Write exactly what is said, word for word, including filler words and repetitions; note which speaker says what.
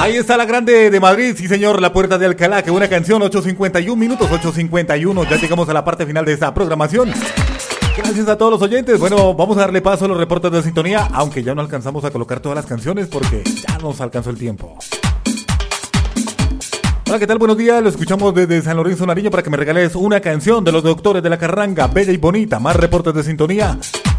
Speaker 1: Ahí está la grande de Madrid, sí señor, la Puerta de Alcalá, que buena canción, ocho cincuenta y uno minutos, ocho cincuenta y uno, ya llegamos a la parte final de esta programación. Gracias a todos los oyentes. Bueno, vamos a darle paso a los reportes de sintonía, aunque ya no alcanzamos a colocar todas las canciones porque ya nos alcanzó el tiempo. Hola, ¿qué tal? Buenos días, lo escuchamos desde San Lorenzo, Nariño, para que me regales una canción de los Doctores de la Carranga, bella y bonita. Más reportes de sintonía